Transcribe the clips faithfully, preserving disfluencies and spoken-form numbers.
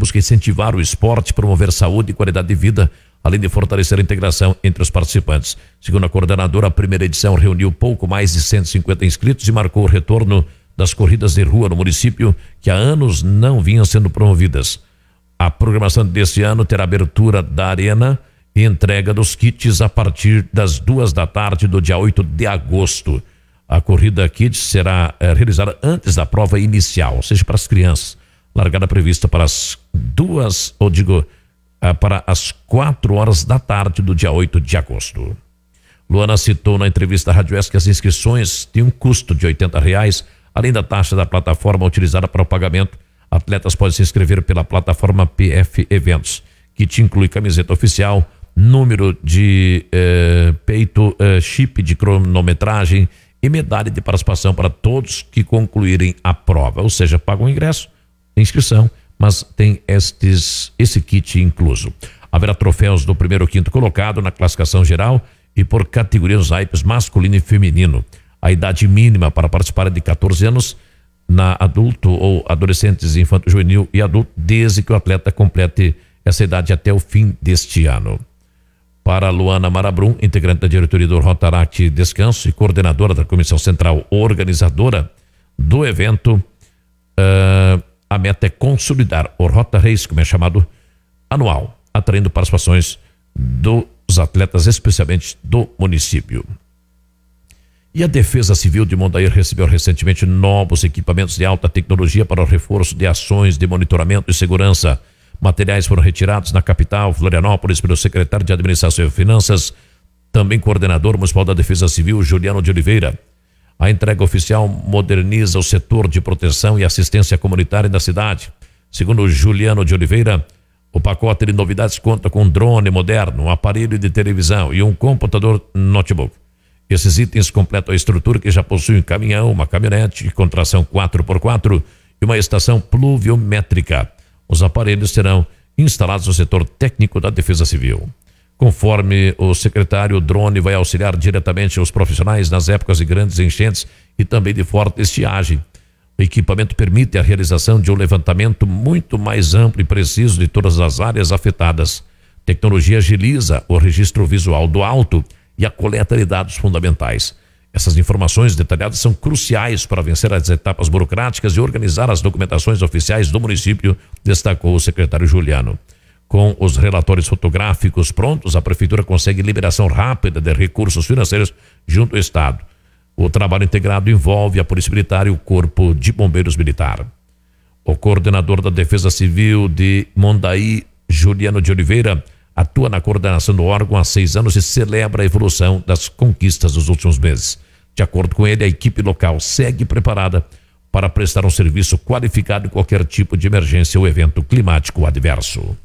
busca incentivar o esporte, promover saúde e qualidade de vida, além de fortalecer a integração entre os participantes. Segundo a coordenadora, a primeira edição reuniu pouco mais de cento e cinquenta inscritos e marcou o retorno das corridas de rua no município, que há anos não vinham sendo promovidas. A programação deste ano terá abertura da arena e entrega dos kits a partir das duas da tarde do dia oito de agosto. A corrida kits será é, realizada antes da prova inicial, ou seja, para as crianças. Largada prevista para as duas, ou digo, para as quatro horas da tarde do dia oito de agosto. Luana citou na entrevista à Rádio S que as inscrições têm um custo de oitenta reais, além da taxa da plataforma utilizada para o pagamento. Atletas podem se inscrever pela plataforma P F Eventos, que te inclui camiseta oficial, número de eh, peito, eh, chip de cronometragem e medalha de participação para todos que concluírem a prova. Ou seja, pagam o ingresso, inscrição, mas tem estes, esse kit incluso. Haverá troféus do primeiro ao quinto colocado na classificação geral e por categoria nos naipes masculino e feminino. A idade mínima para participar é de quatorze anos na adulto ou adolescentes, infanto, juvenil e adulto, desde que o atleta complete essa idade até o fim deste ano. Para Luana Marabrum, integrante da diretoria do Rotaract Descanso e coordenadora da comissão central organizadora do evento, uh, a meta é consolidar o Rota Race, como é chamado, anual, atraindo participações dos atletas, especialmente do município. E a Defesa Civil de Mondair recebeu recentemente novos equipamentos de alta tecnologia para o reforço de ações de monitoramento e segurança. Materiais foram retirados na capital, Florianópolis, pelo secretário de Administração e Finanças, também coordenador municipal da Defesa Civil, Juliano de Oliveira. A entrega oficial moderniza o setor de proteção e assistência comunitária da cidade. Segundo Juliano de Oliveira, o pacote de novidades conta com um drone moderno, um aparelho de televisão e um computador notebook. Esses itens completam a estrutura que já possui um caminhão, uma caminhonete com tração quatro por quatro e uma estação pluviométrica. Os aparelhos serão instalados no setor técnico da Defesa Civil. Conforme o secretário, o drone vai auxiliar diretamente os profissionais nas épocas de grandes enchentes e também de forte estiagem. O equipamento permite a realização de um levantamento muito mais amplo e preciso de todas as áreas afetadas. A tecnologia agiliza o registro visual do alto e a coleta de dados fundamentais. Essas informações detalhadas são cruciais para vencer as etapas burocráticas e organizar as documentações oficiais do município, destacou o secretário Juliano. Com os relatórios fotográficos prontos, a prefeitura consegue liberação rápida de recursos financeiros junto ao Estado. O trabalho integrado envolve a Polícia Militar e o Corpo de Bombeiros Militar. O coordenador da Defesa Civil de Mondaí, Juliano de Oliveira, atua na coordenação do órgão há seis anos e celebra a evolução das conquistas dos últimos meses. De acordo com ele, a equipe local segue preparada para prestar um serviço qualificado em qualquer tipo de emergência ou evento climático adverso.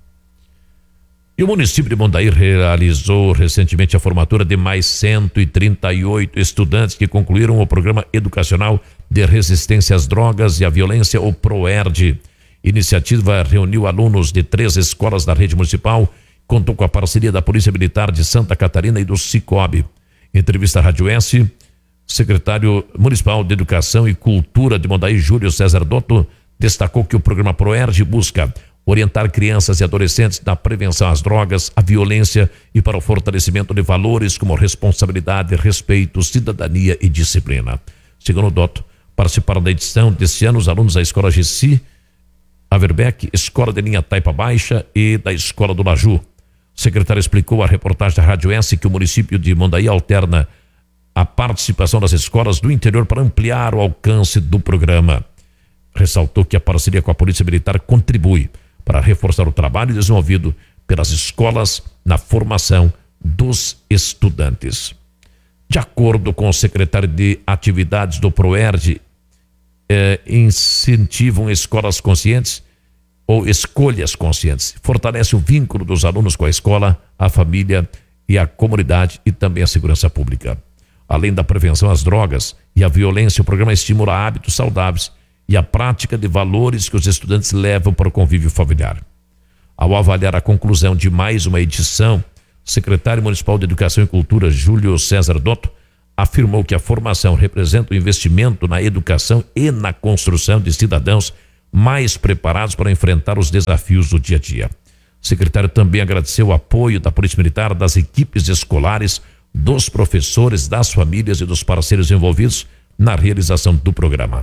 E o município de Mondaí realizou recentemente a formatura de mais cento e trinta e oito estudantes que concluíram o Programa Educacional de Resistência às Drogas e à Violência, o PROERD. Iniciativa reuniu alunos de três escolas da rede municipal, contou com a parceria da Polícia Militar de Santa Catarina e do Sicob. Em entrevista à Rádio S, secretário municipal de Educação e Cultura de Mondaí, Júlio César Dotto, destacou que o programa PROERD busca orientar crianças e adolescentes na prevenção às drogas, à violência e para o fortalecimento de valores como responsabilidade, respeito, cidadania e disciplina. Segundo o Dotto, participaram da edição deste ano os alunos da Escola G C I, Averbeck, Escola de Linha Taipa Baixa e da Escola do Laju. O secretário explicou à reportagem da Rádio S que o município de Mondaí alterna a participação das escolas do interior para ampliar o alcance do programa. Ressaltou que a parceria com a Polícia Militar contribui para reforçar o trabalho desenvolvido pelas escolas na formação dos estudantes. De acordo com o secretário de Atividades do PROERD, eh, incentivam escolas conscientes ou escolhas conscientes. Fortalece o vínculo dos alunos com a escola, a família e a comunidade e também a segurança pública. Além da prevenção às drogas e à violência, o programa estimula hábitos saudáveis e a prática de valores que os estudantes levam para o convívio familiar. Ao avaliar a conclusão de mais uma edição, o secretário municipal de Educação e Cultura, Júlio César Dotto, afirmou que a formação representa um investimento na educação e na construção de cidadãos mais preparados para enfrentar os desafios do dia a dia. O secretário também agradeceu o apoio da Polícia Militar, das equipes escolares, dos professores, das famílias e dos parceiros envolvidos na realização do programa.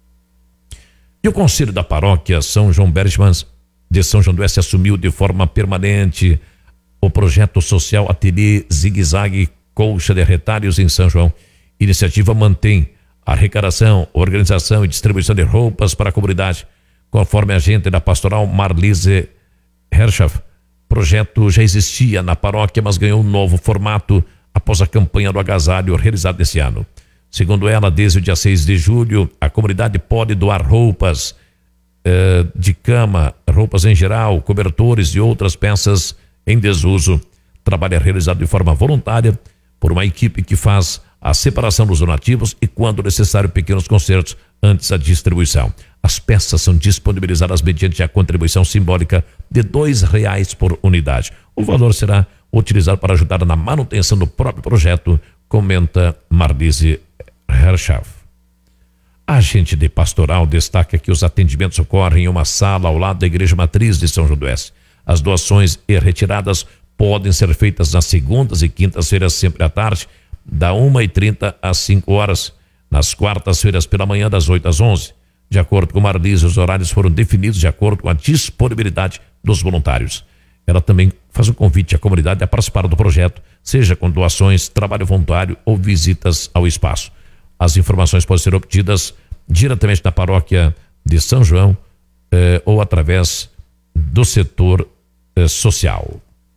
E o Conselho da Paróquia São João Bergman de São João do Oeste assumiu de forma permanente o projeto social Ateliê Zigue Zague Colcha de Retalhos em São João. A iniciativa mantém a arrecadação, organização e distribuição de roupas para a comunidade, conforme a agente da pastoral Marlise Herrschaff. O projeto já existia na paróquia, mas ganhou um novo formato após a campanha do agasalho realizada esse ano. Segundo ela, desde o dia seis de julho, a comunidade pode doar roupas eh, de cama, roupas em geral, cobertores e outras peças em desuso. O trabalho é realizado de forma voluntária por uma equipe que faz a separação dos donativos e, quando necessário, pequenos concertos antes da distribuição. As peças são disponibilizadas mediante a contribuição simbólica de dois reais por unidade. O valor será utilizado para ajudar na manutenção do próprio projeto, comenta Marlise Herrschaff. A agente de pastoral destaca que os atendimentos ocorrem em uma sala ao lado da Igreja Matriz de São João do Oeste. As doações e retiradas podem ser feitas nas segundas e quintas-feiras, sempre à tarde, da uma e trinta às cinco horas, nas quartas-feiras pela manhã, das oito às onze. De acordo com Marlise, os horários foram definidos de acordo com a disponibilidade dos voluntários. Ela também faz um convite à comunidade a participar do projeto, seja com doações, trabalho voluntário ou visitas ao espaço. As informações podem ser obtidas diretamente na paróquia de São João eh, ou através do setor eh, social.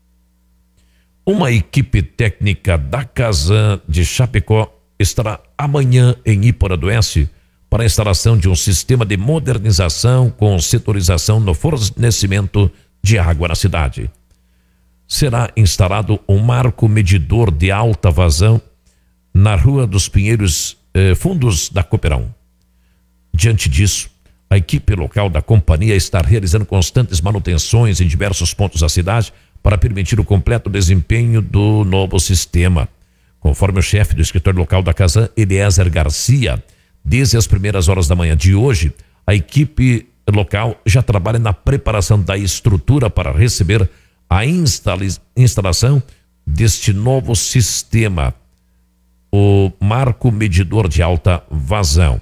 Uma equipe técnica da Casan de Chapecó estará amanhã em Iporã do Oeste para a instalação de um sistema de modernização com setorização no fornecimento de água na cidade. Será instalado um marco medidor de alta vazão na Rua dos Pinheiros, eh, fundos da Cooperão. Diante disso, a equipe local da companhia está realizando constantes manutenções em diversos pontos da cidade para permitir o completo desempenho do novo sistema. Conforme o chefe do escritório local da Casan, Eliezer Garcia, desde as primeiras horas da manhã de hoje, a equipe local já trabalha na preparação da estrutura para receber a instalação deste novo sistema, o marco medidor de alta vazão.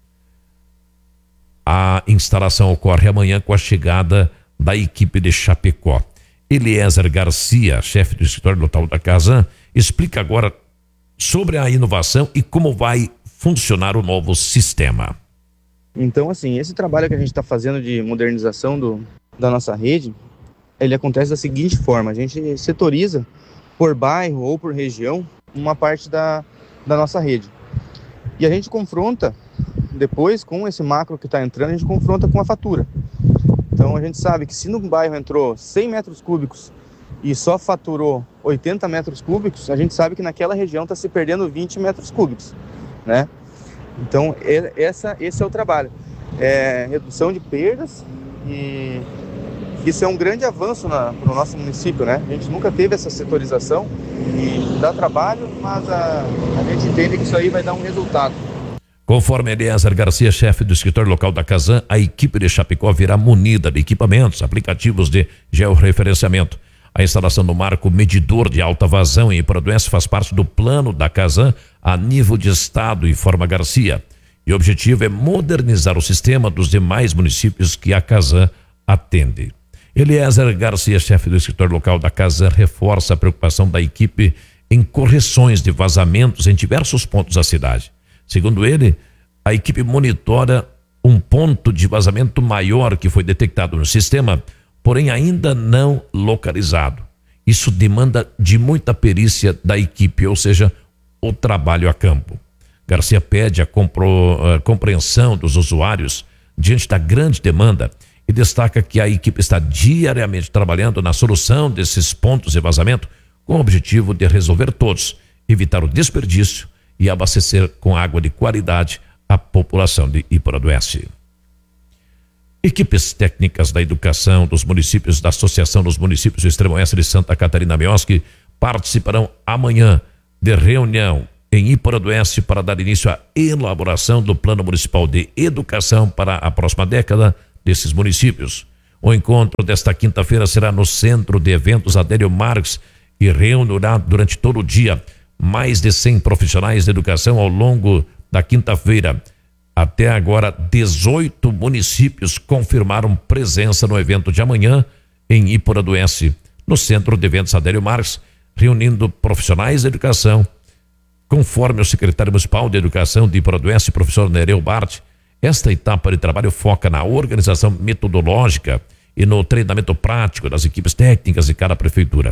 A instalação ocorre amanhã com a chegada da equipe de Chapecó. Eliezer Garcia, chefe do escritório local da Casan, explica agora sobre a inovação e como vai funcionar o novo sistema. Então, assim, esse trabalho que a gente está fazendo de modernização do, da nossa rede, ele acontece da seguinte forma: a gente setoriza por bairro ou por região uma parte da, da nossa rede. E a gente confronta, depois, com esse macro que está entrando, a gente confronta com a fatura. Então a gente sabe que se no bairro entrou cem metros cúbicos e só faturou oitenta metros cúbicos, a gente sabe que naquela região está se perdendo vinte metros cúbicos, né? Então essa, esse é o trabalho, é redução de perdas, e isso é um grande avanço para o nosso município, né? A gente nunca teve essa setorização e dá trabalho, mas a, a gente entende que isso aí vai dar um resultado. Conforme Eliezer Garcia, chefe do escritório local da Casan, a equipe de Chapecó virá munida de equipamentos, aplicativos de georreferenciamento. A instalação do marco medidor de alta vazão em Iporã do Oeste faz parte do plano da Casan a nível de estado, informa Garcia. E o objetivo é modernizar o sistema dos demais municípios que a Casan atende. Eliezer Garcia, chefe do escritório local da Casan, reforça a preocupação da equipe em correções de vazamentos em diversos pontos da cidade. Segundo ele, a equipe monitora um ponto de vazamento maior que foi detectado no sistema, porém ainda não localizado. Isso demanda de muita perícia da equipe, ou seja, o trabalho a campo. Garcia pede a, compro, a compreensão dos usuários diante da grande demanda e destaca que a equipe está diariamente trabalhando na solução desses pontos de vazamento com o objetivo de resolver todos, evitar o desperdício e abastecer com água de qualidade a população de Iporã do Oeste. Equipes técnicas da educação dos municípios da Associação dos Municípios do Extremo Oeste de Santa Catarina Mioski participarão amanhã de reunião em Iporã do Oeste para dar início à elaboração do Plano Municipal de Educação para a próxima década, desses municípios. O encontro desta quinta-feira será no Centro de Eventos Adélio Marques e reunirá durante todo o dia mais de cem profissionais de educação ao longo da quinta-feira. Até agora, dezoito municípios confirmaram presença no evento de amanhã em Iporanduense, no Centro de Eventos Adélio Marques, reunindo profissionais de educação. Conforme o secretário municipal de Educação de Iporanduense, professor Nereu Bart, esta etapa de trabalho foca na organização metodológica e no treinamento prático das equipes técnicas de cada prefeitura.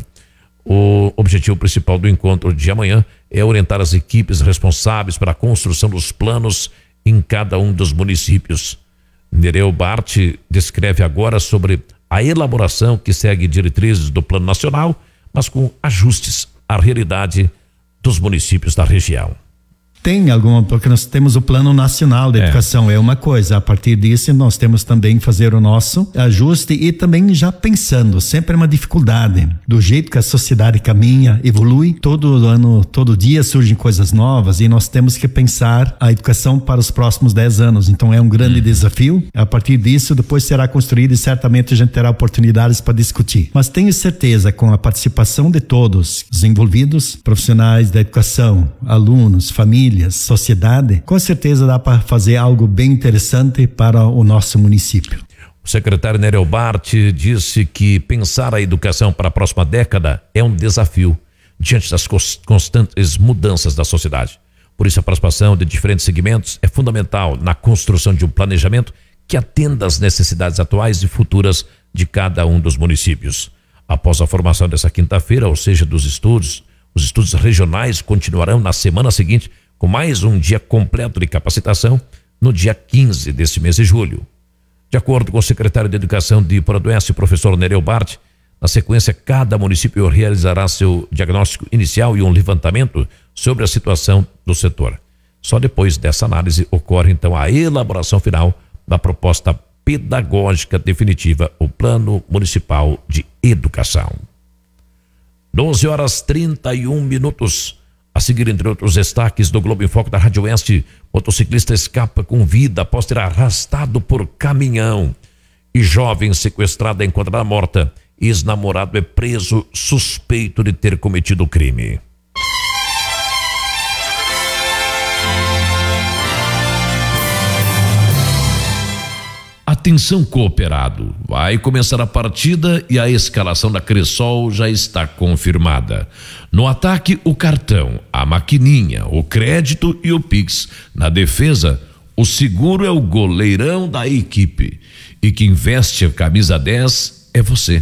O objetivo principal do encontro de amanhã é orientar as equipes responsáveis pela construção dos planos em cada um dos municípios. Nereu Bart descreve agora sobre a elaboração que segue diretrizes do Plano Nacional, mas com ajustes à realidade dos municípios da região. Tem alguma, porque nós temos o Plano Nacional de Educação, é. é uma coisa, a partir disso nós temos também que fazer o nosso ajuste e também já pensando, sempre é uma dificuldade, do jeito que a sociedade caminha, evolui, todo ano, todo dia surgem coisas novas e nós temos que pensar a educação para os próximos dez anos, então é um grande hum. desafio, a partir disso depois será construído e certamente a gente terá oportunidades para discutir, mas tenho certeza com a participação de todos os envolvidos, profissionais da educação, alunos, famílias, sociedade, com certeza dá para fazer algo bem interessante para o nosso município. O secretário Nereu Bart disse que pensar a educação para a próxima década é um desafio diante das constantes mudanças da sociedade. Por isso, a participação de diferentes segmentos é fundamental na construção de um planejamento que atenda às necessidades atuais e futuras de cada um dos municípios. Após a formação dessa quinta-feira, ou seja, dos estudos, os estudos regionais continuarão na semana seguinte com mais um dia completo de capacitação no dia quinze deste mês de julho. De acordo com o secretário de Educação de Iporanduense, professor Nereu Bart, na sequência, cada município realizará seu diagnóstico inicial e um levantamento sobre a situação do setor. Só depois dessa análise ocorre, então, a elaboração final da proposta pedagógica definitiva, o Plano Municipal de Educação. doze horas trinta e um minutos. A seguir, entre outros destaques do Globo em Foco da Rádio Oeste, motociclista escapa com vida após ter arrastado por caminhão. E jovem sequestrada encontrada morta. Ex-namorado é preso suspeito de ter cometido o crime. Atenção, cooperado, vai começar a partida e a escalação da Cressol já está confirmada. No ataque, o cartão, a maquininha, o crédito e o Pix. Na defesa, o seguro é o goleirão da equipe. E quem veste a camisa dez é você.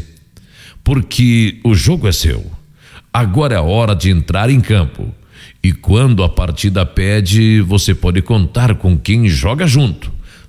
Porque o jogo é seu. Agora é a hora de entrar em campo. E quando a partida pede, você pode contar com quem joga junto.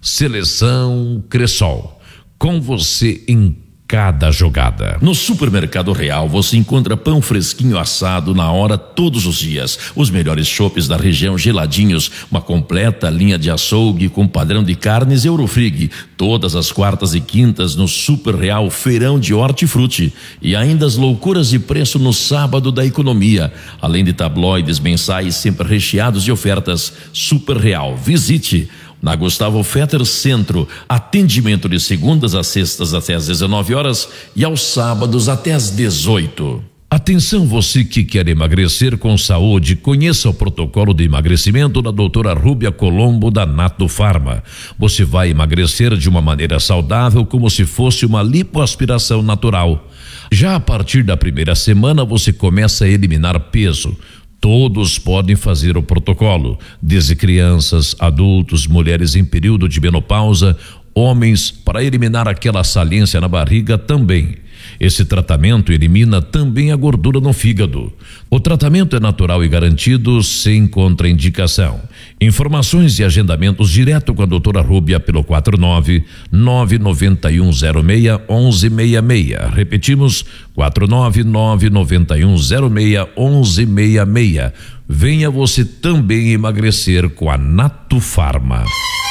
Seleção Cressol, com você em cada jogada. No Supermercado Real você encontra pão fresquinho assado na hora todos os dias, os melhores chopes da região geladinhos, uma completa linha de açougue com padrão de carnes Eurofrig, todas as quartas e quintas no Super Real Feirão de Hortifruti e ainda as loucuras de preço no sábado da economia, além de tabloides mensais sempre recheados de ofertas. Super Real, visite na Gustavo Fetter Centro, atendimento de segundas a sextas até às dezenove horas e aos sábados até às dezoito. Atenção, você que quer emagrecer com saúde, conheça o protocolo de emagrecimento da doutora Rúbia Colombo da Nato Farma. Você vai emagrecer de uma maneira saudável, como se fosse uma lipoaspiração natural. Já a partir da primeira semana você começa a eliminar peso. Todos podem fazer o protocolo, desde crianças, adultos, mulheres em período de menopausa, homens, para eliminar aquela saliência na barriga também. Esse tratamento elimina também a gordura no fígado. O tratamento é natural e garantido, sem contraindicação. Informações e agendamentos direto com a doutora Rúbia pelo quatro nove nove nove um zero seis um um seis seis. Repetimos, quatro nove nove nove um zero seis um um seis seis. Venha você também emagrecer com a Nato Farma.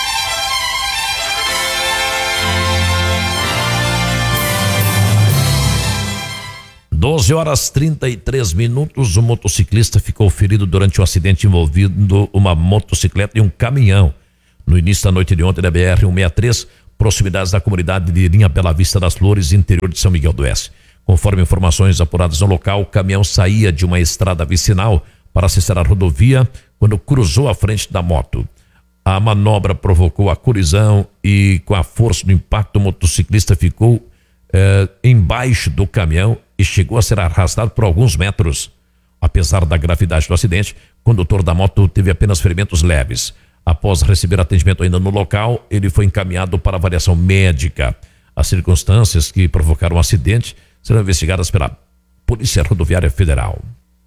doze horas trinta e três minutos, o motociclista ficou ferido durante um acidente envolvendo uma motocicleta e um caminhão. No início da noite de ontem, na B R cento e sessenta e três, proximidades da comunidade de Linha Bela Vista das Flores, interior de São Miguel do Oeste. Conforme informações apuradas no local, o caminhão saía de uma estrada vicinal para acessar a rodovia quando cruzou a frente da moto. A manobra provocou a colisão e, com a força do impacto, o motociclista ficou eh, embaixo do caminhão e chegou a ser arrastado por alguns metros. Apesar da gravidade do acidente, o condutor da moto teve apenas ferimentos leves. Após receber atendimento ainda no local, ele foi encaminhado para avaliação médica. As circunstâncias que provocaram o acidente serão investigadas pela Polícia Rodoviária Federal.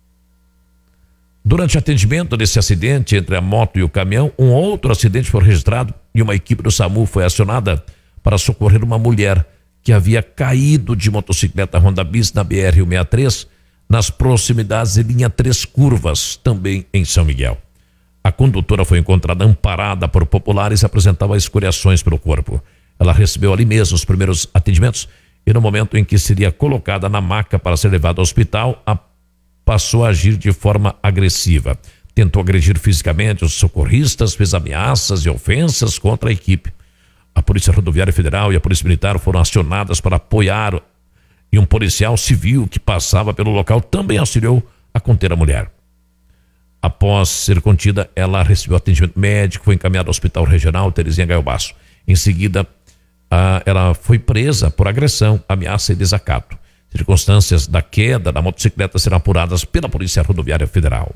Durante o atendimento desse acidente entre a moto e o caminhão, um outro acidente foi registrado e uma equipe do SAMU foi acionada para socorrer uma mulher que havia caído de motocicleta Honda Bis na B R cento e sessenta e três, nas proximidades de linha Três Curvas, também em São Miguel. A condutora foi encontrada amparada por populares e apresentava escoriações pelo corpo. Ela recebeu ali mesmo os primeiros atendimentos e, no momento em que seria colocada na maca para ser levada ao hospital, a passou a agir de forma agressiva. Tentou agredir fisicamente os socorristas, fez ameaças e ofensas contra a equipe. A Polícia Rodoviária Federal e a Polícia Militar foram acionadas para apoiar, e um policial civil que passava pelo local também auxiliou a conter a mulher. Após ser contida, ela recebeu atendimento médico, foi encaminhada ao Hospital Regional Terezinha Gaio Basso. Em seguida, a, ela foi presa por agressão, ameaça e desacato. Circunstâncias da queda da motocicleta serão apuradas pela Polícia Rodoviária Federal.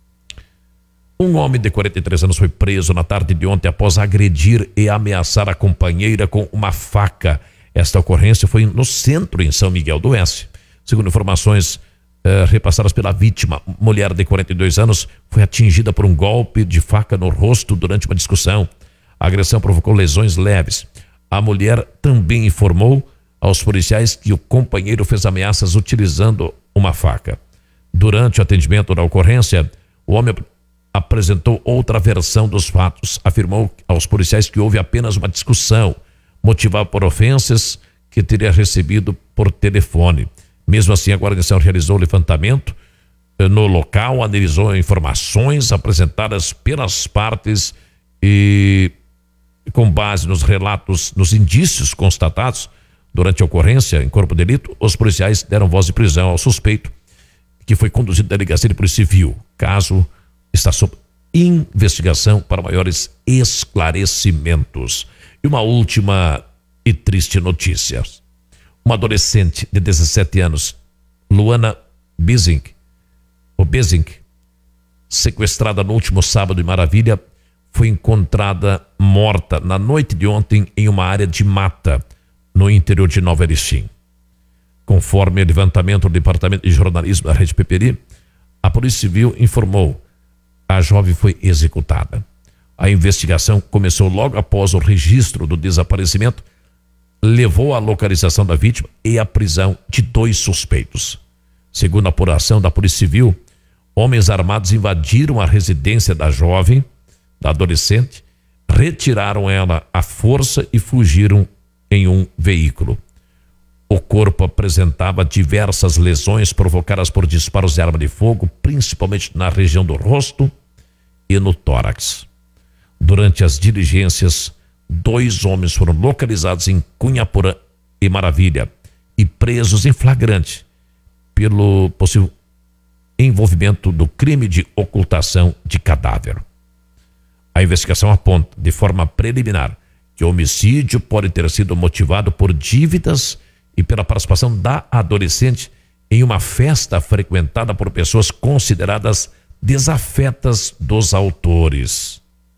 Um homem de quarenta e três anos foi preso na tarde de ontem após agredir e ameaçar a companheira com uma faca. Esta ocorrência foi no centro, em São Miguel do Oeste. Segundo informações eh, repassadas pela vítima, mulher de quarenta e dois anos foi atingida por um golpe de faca no rosto durante uma discussão. A agressão provocou lesões leves. A mulher também informou aos policiais que o companheiro fez ameaças utilizando uma faca. Durante o atendimento da ocorrência, o homem apresentou outra versão dos fatos. Afirmou aos policiais que houve apenas uma discussão, motivada por ofensas que teria recebido por telefone. Mesmo assim, a guarnição realizou o levantamento no local, analisou informações apresentadas pelas partes e, com base nos relatos, nos indícios constatados durante a ocorrência em corpo de delito, os policiais deram voz de prisão ao suspeito, que foi conduzido à delegacia de Polícia Civil. Caso está sob investigação para maiores esclarecimentos. E uma última e triste notícia. Uma adolescente de dezessete anos, Luana Bezink, ou Bezink, sequestrada no último sábado em Maravilha, foi encontrada morta na noite de ontem em uma área de mata, no interior de Nova Erechim. Conforme o levantamento do Departamento de Jornalismo da Rede Peperi, a Polícia Civil informou a jovem foi executada. A investigação começou logo após o registro do desaparecimento, levou à localização da vítima e à prisão de dois suspeitos. Segundo a apuração da Polícia Civil, homens armados invadiram a residência da jovem, da adolescente, retiraram ela à força e fugiram em um veículo. O corpo apresentava diversas lesões provocadas por disparos de arma de fogo, principalmente na região do rosto e no tórax. Durante as diligências, dois homens foram localizados em Cunhaporã e Maravilha e presos em flagrante pelo possível envolvimento do crime de ocultação de cadáver. A investigação aponta, de forma preliminar, que o homicídio pode ter sido motivado por dívidas e pela participação da adolescente em uma festa frequentada por pessoas consideradas desafetas dos autores.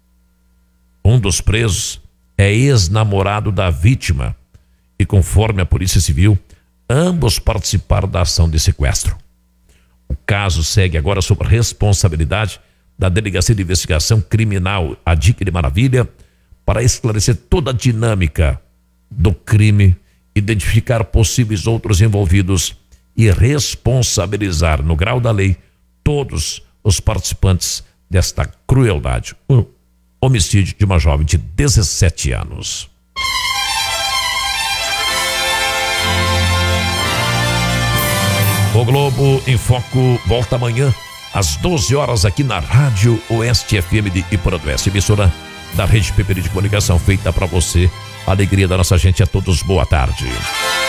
Um dos presos é ex-namorado da vítima e, conforme a Polícia Civil, ambos participaram da ação de sequestro. O caso segue agora sob responsabilidade da Delegacia de Investigação Criminal, a D I C de Maravilha, para esclarecer toda a dinâmica do crime, identificar possíveis outros envolvidos e responsabilizar, no grau da lei, todos os participantes desta crueldade. O homicídio de uma jovem de dezessete anos. O Globo em Foco volta amanhã às doze horas aqui na Rádio Oeste F M de Iporã do Oeste, emissora da Rede Peperi de Comunicação, feita para você A alegria da nossa gente é todos. Boa tarde.